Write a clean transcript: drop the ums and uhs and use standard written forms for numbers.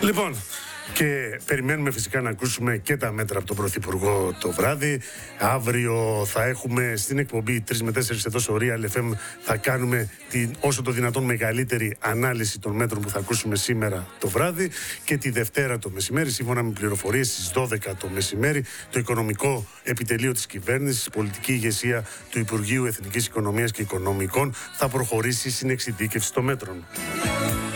Λοιπόν, και περιμένουμε φυσικά να ακούσουμε και τα μέτρα από τον Πρωθυπουργό το βράδυ. Αύριο θα έχουμε στην εκπομπή 3 με 4 εδώ στο Real FM. Θα κάνουμε την όσο το δυνατόν μεγαλύτερη ανάλυση των μέτρων που θα ακούσουμε σήμερα το βράδυ. Και τη Δευτέρα το μεσημέρι, σύμφωνα με πληροφορίες, στις 12 το μεσημέρι, το οικονομικό επιτελείο της κυβέρνησης, η πολιτική ηγεσία του Υπουργείου Εθνικής Οικονομίας και Οικονομικών θα προχωρήσει στην εξειδίκευση των μέτρων.